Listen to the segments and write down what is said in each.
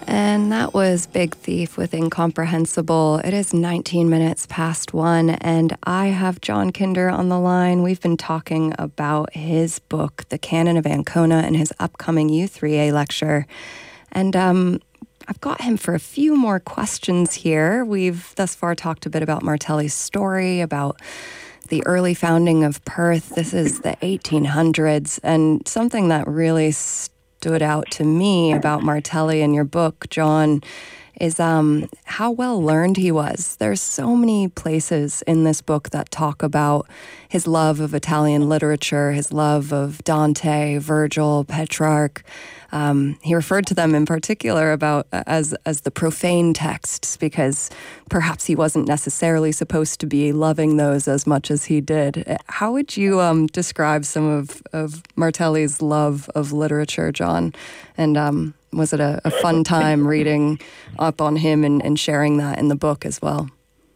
And that was Big Thief with Incomprehensible. It is 19 minutes past 1, and I have John Kinder on the line. We've been talking about his book, The Canon of Ancona, and his upcoming U3A lecture. And I've got him for a few more questions here. We've thus far talked a bit about Martelli's story, about the early founding of Perth. This is the 1800s, and something that really stood out to me about Martelli in your book, John, is how well learned he was. There's so many places in this book that talk about his love of Italian literature, his love of Dante, Virgil, Petrarch. He referred to them in particular about as the profane texts, because perhaps he wasn't necessarily supposed to be loving those as much as he did. How would you describe some of Martelli's love of literature, John? And was it a fun time reading up on him and sharing that in the book as well?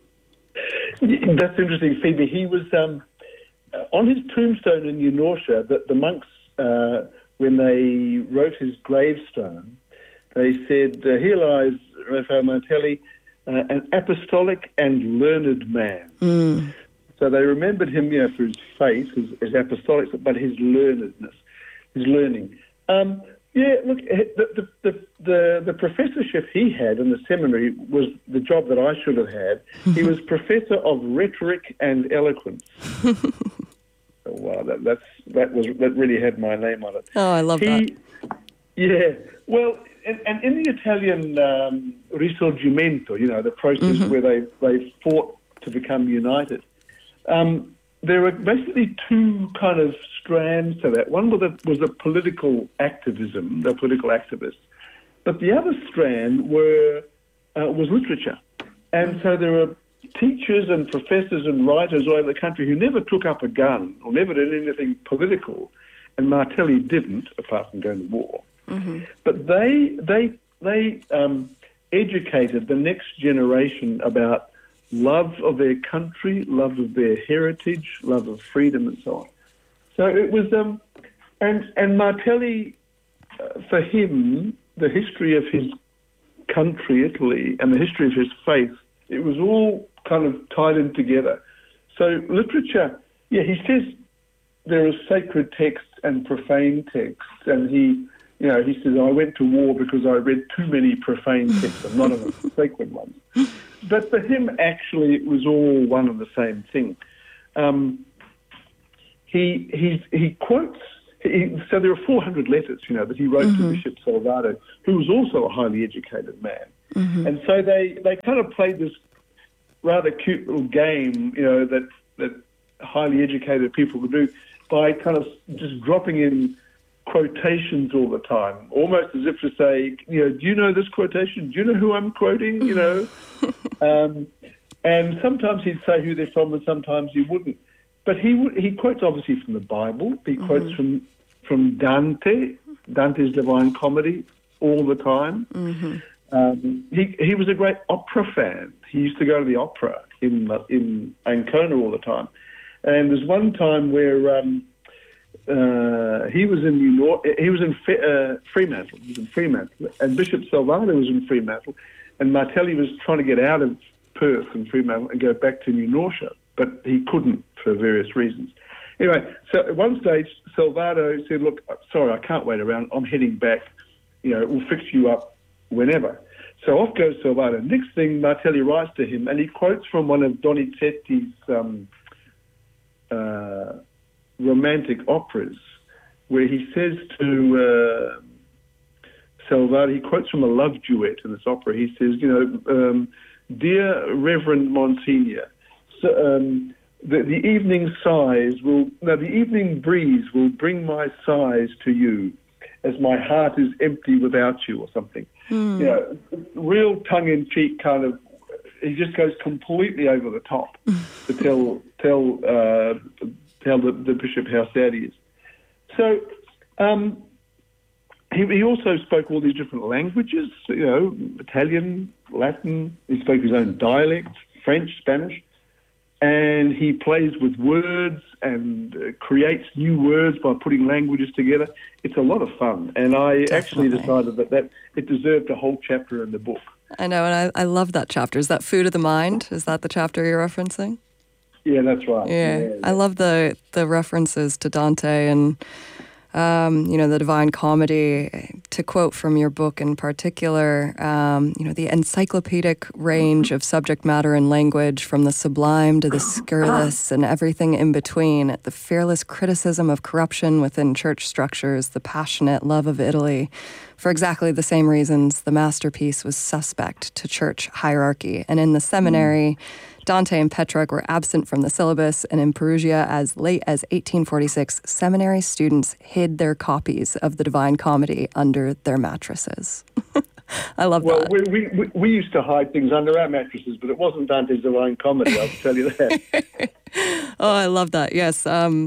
That's interesting, Phoebe. He was on his tombstone in Eunorcia, the monks, when they wrote his gravestone, they said, here lies Raphael Martelli, an apostolic and learned man. Mm. So they remembered him, for his faith, his apostolic, but his learnedness, his learning. Look, the professorship he had in the seminary was the job that I should have had. He was professor of rhetoric and eloquence. Oh, wow, that really had my name on it. Oh, I love that. Yeah, well, and in the Italian Risorgimento, the process where they fought to become united, there were basically two kind of strands to that. One was the political activism, the political activists, but the other strand was literature. And so there were teachers and professors and writers all over the country who never took up a gun or never did anything political, and Martelli didn't, apart from going to war. Mm-hmm. But they educated the next generation about love of their country, love of their heritage, love of freedom, and so on. So it was, and Martelli, for him, the history of his country, Italy, and the history of his faith, it was all kind of tied in together. So literature, he says there are sacred texts and profane texts, and he says, I went to war because I read too many profane texts and not enough sacred ones. But for him, actually, it was all one and the same thing. He quotes, so there are 400 letters, that he wrote to Bishop Salvato, who was also a highly educated man. Mm-hmm. And so they kind of played this rather cute little game, that highly educated people would do by kind of just dropping in quotations all the time, almost as if to say, do you know this quotation? Do you know who I'm quoting? And sometimes he'd say who they're from, and sometimes he wouldn't. But he quotes obviously from the Bible. He quotes from Dante's Divine Comedy all the time. Mm-hmm. He was a great opera fan. He used to go to the opera in Ancona all the time. And there's one time where he was in Fremantle. He was in Fremantle, and Bishop Salvato was in Fremantle, and Martelli was trying to get out of Perth and Fremantle and go back to Eunorcia, but he couldn't for various reasons. Anyway, so at one stage, Salvato said, "Look, sorry, I can't wait around. I'm heading back. We'll fix you up whenever." So off goes Salvato. Next thing, Martelli writes to him, and he quotes from one of Donizetti's romantic operas, where he says to Salvato, he quotes from a love duet in this opera. He says, "Dear Reverend Monsignor, the evening the evening breeze will bring my sighs to you, as my heart is empty without you," or something. Real tongue-in-cheek kind of. He just goes completely over the top to tell the bishop how sad he is. So he also spoke all these different languages, Italian, Latin. He spoke his own dialect, French, Spanish. and he plays with words and creates new words by putting languages together. It's a lot of fun, and I actually decided that it deserved a whole chapter in the book. I know, and I love that chapter. Is that Food of the Mind? Is that the chapter you're referencing? Yeah, that's right. Yeah. I love the references to Dante and the Divine Comedy. To quote from your book in particular, the encyclopedic range of subject matter and language, from the sublime to the scurrilous and everything in between, the fearless criticism of corruption within church structures, the passionate love of Italy. For exactly the same reasons, the masterpiece was suspect to church hierarchy. And in the seminary, Dante and Petrarch were absent from the syllabus, and in Perugia, as late as 1846, seminary students hid their copies of the Divine Comedy under their mattresses. I love that. Well, we used to hide things under our mattresses, but it wasn't Dante's Divine Comedy, I'll tell you that. Oh, I love that. Yes,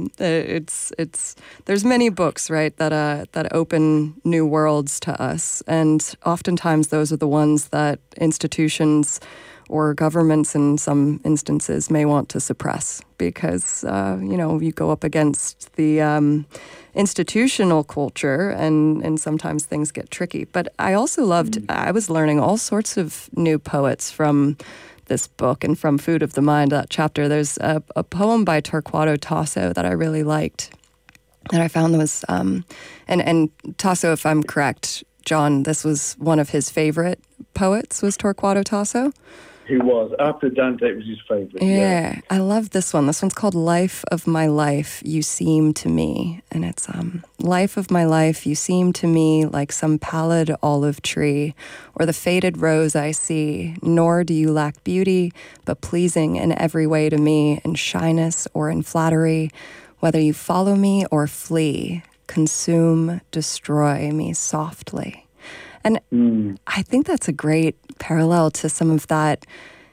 it's there's many books, right, that open new worlds to us, and oftentimes those are the ones that institutions or governments in some instances may want to suppress because, you go up against the institutional culture and sometimes things get tricky. But I also I was learning all sorts of new poets from this book and from Food of the Mind, that chapter. There's a poem by Torquato Tasso that I really liked that I found was, and Tasso, if I'm correct, John, this was one of his favorite poets, was Torquato Tasso? He was. After Dante, it was his favorite. Yeah, I love this one. This one's called Life of My Life, You Seem to Me. And it's, Life of my life, you seem to me like some pallid olive tree or the faded rose I see, nor do you lack beauty, but pleasing in every way to me, in shyness or in flattery, whether you follow me or flee, consume, destroy me softly. And I think that's a great parallel to some of that,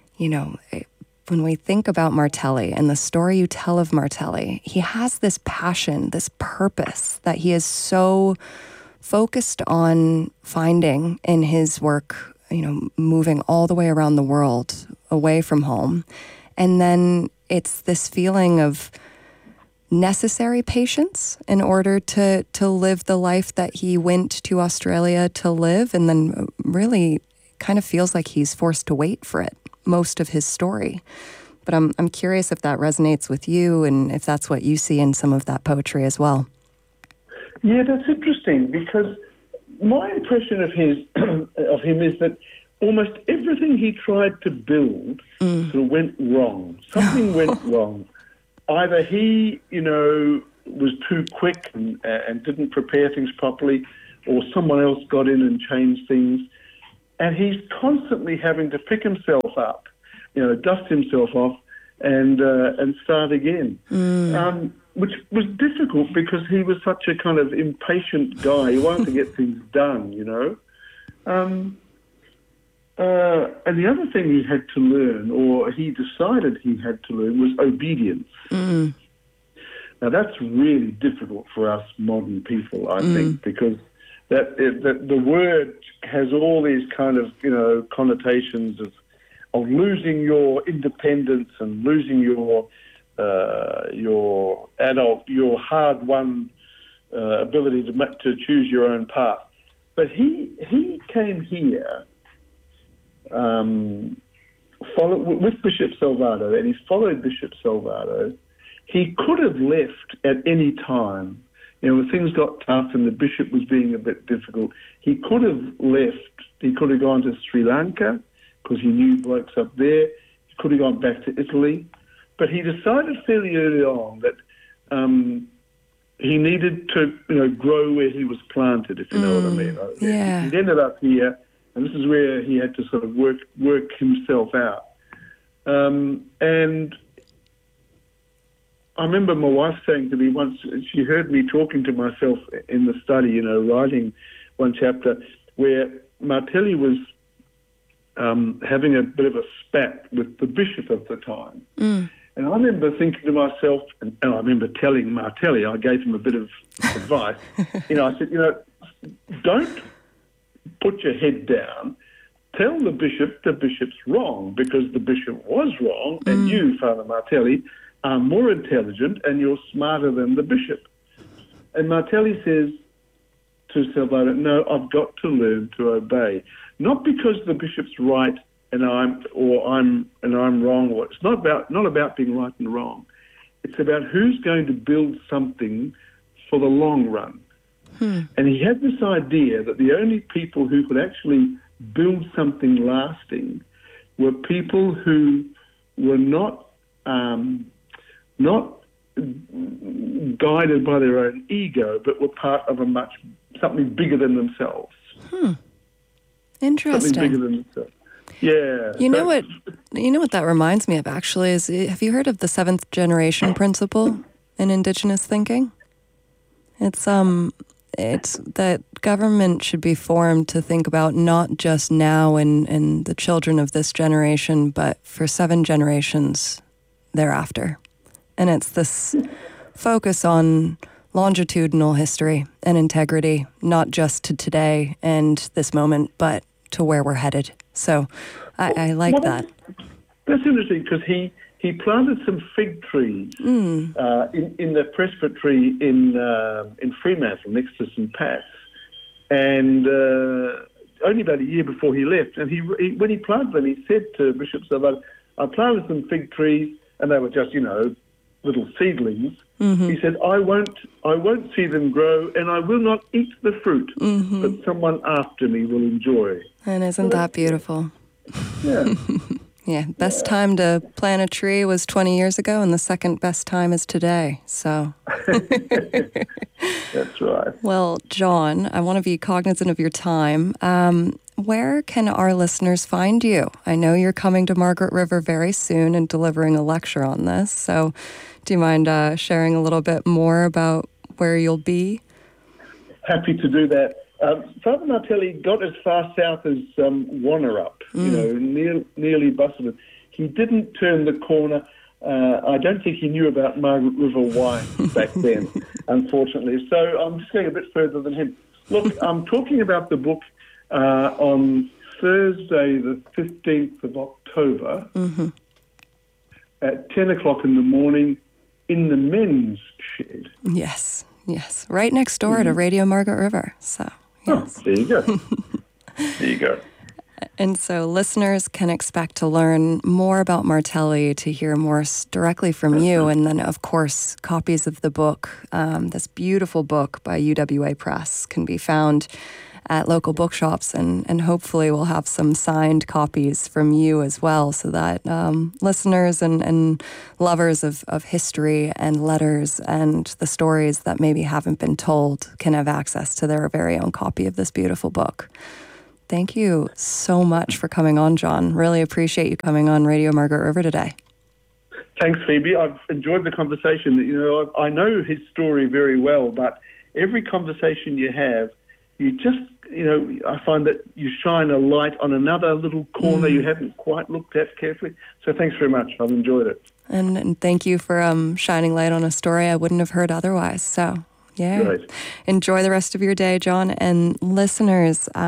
when we think about Martelli and the story you tell of Martelli, he has this passion, this purpose that he is so focused on finding in his work, moving all the way around the world, away from home. And then it's this feeling of necessary patience in order to live the life that he went to Australia to live, and then really kind of feels like he's forced to wait for it most of his story. But I'm curious if that resonates with you and if that's what you see in some of that poetry as well. Yeah, that's interesting, because my impression of him is that almost everything he tried to build sort of went wrong. Something went wrong. Either he, was too quick and didn't prepare things properly, or someone else got in and changed things. And he's constantly having to pick himself up, dust himself off and start again, which was difficult because he was such a kind of impatient guy. He wanted to get things done, And the other thing he had to learn, or he decided he had to learn, was obedience. Now, that's really difficult for us modern people, I think, because that the word has all these kind of, connotations of losing your independence and losing your hard-won ability to choose your own path. But he came here with Bishop Salvado, and he followed Bishop Salvado. He could have left at any time. When things got tough and the bishop was being a bit difficult, he could have left. He could have gone to Sri Lanka because he knew blokes up there. He could have gone back to Italy. But he decided fairly early on that he needed to, grow where he was planted, if you know what I mean. Yeah. He ended up here, and this is where he had to sort of work himself out. And I remember my wife saying to me once, she heard me talking to myself in the study, writing one chapter, where Martelli was having a bit of a spat with the bishop of the time. And I remember thinking to myself, and I remember telling Martelli, I gave him a bit of advice, I said, don't put your head down, tell the bishop's wrong, because the bishop was wrong, and you, Father Martelli, are more intelligent and you're smarter than the bishop. And Martelli says to Salvato, no, I've got to learn to obey. Not because the bishop's right and I'm wrong. Or it's not about being right and wrong. It's about who's going to build something for the long run. And he had this idea that the only people who could actually build something lasting were people who were not guided by their own ego, but were part of something bigger than themselves. Interesting. Something bigger than themselves. Yeah. You know what that reminds me of, actually, is, have you heard of the seventh generation principle in Indigenous thinking? It's that government should be formed to think about not just now and the children of this generation, but for 7 generations thereafter. And it's this focus on longitudinal history and integrity, not just to today and this moment, but to where we're headed. So I like that. That's interesting, because he planted some fig trees in the presbytery in Fremantle next to St. Pat's, and only about a year before he left. And he when he planted them, he said to Bishop Salvato, I planted some fig trees, and they were just, little seedlings. He said, I won't see them grow, and I will not eat the fruit, but someone after me will enjoy. And isn't that beautiful? Yeah. Yeah, best time to plant a tree was 20 years ago, and the second best time is today. So, That's right. Well, John, I want to be cognizant of your time. Where can our listeners find you? I know you're coming to Margaret River very soon and delivering a lecture on this. So, do you mind sharing a little bit more about where you'll be? Happy to do that. Father Martelli got as far south as Wannerup, nearly Busselton. He didn't turn the corner. I don't think he knew about Margaret River wine back then, unfortunately. So I'm just going a bit further than him. Look, I'm talking about the book on Thursday, the 15th of October, at 10 o'clock in the morning in the men's shed. Yes. Right next door to Radio Margaret River. So, yes. Oh, there you go. There you go. And so listeners can expect to learn more about Martelli, to hear more directly from you, and then, of course, copies of the book. This beautiful book by UWA Press can be found at local bookshops, and hopefully we'll have some signed copies from you as well, so that listeners and lovers of history and letters and the stories that maybe haven't been told can have access to their very own copy of this beautiful book. Thank you so much for coming on, John. Really appreciate you coming on Radio Margaret River today. Thanks, Phoebe. I've enjoyed the conversation. I know his story very well, but every conversation you have, you just, I find that you shine a light on another little corner you haven't quite looked at carefully. So thanks very much. I've enjoyed it. And thank you for shining light on a story I wouldn't have heard otherwise. So, yeah. Great. Enjoy the rest of your day, John. And listeners,